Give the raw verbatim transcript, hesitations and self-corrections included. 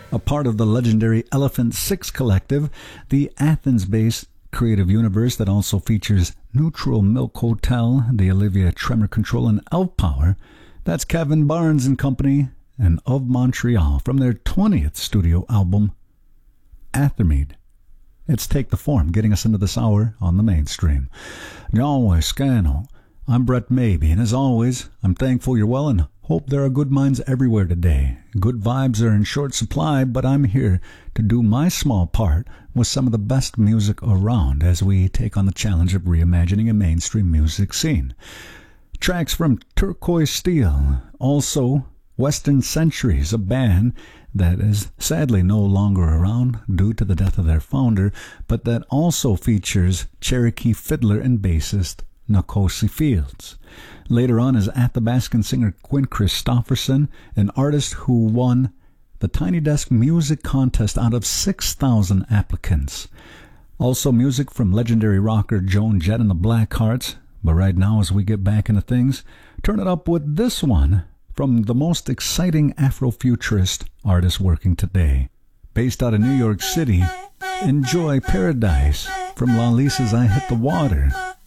A part of the legendary Elephant Six Collective, the Athens-based creative universe that also features Neutral Milk Hotel, the Olivia Tremor Control, and Elf Power. That's Kevin Barnes and Company and Of Montreal from their twentieth studio album, Athermead. It's Take the Form, getting us into this hour on the mainstream. Yahweh Scano. I'm Brett Maybe, and as always, I'm thankful you're well and hope there are good minds everywhere today. Good vibes are in short supply, but I'm here to do my small part with some of the best music around as we take on the challenge of reimagining a mainstream music scene. Tracks from Turquoise Steel, also Western Centuries, a band that is sadly no longer around due to the death of their founder, but that also features Cherokee fiddler and bassist Nkosi Fields. Later on is Athabascan singer Quinn Christopherson, an artist who won the Tiny Desk Music Contest out of six thousand applicants. Also music from legendary rocker Joan Jett and the Blackhearts. But right now, as we get back into things, turn it up with this one from the most exciting Afrofuturist artist working today. Based out of New York City, enjoy Paradise from La Lisa's I Hit the Water.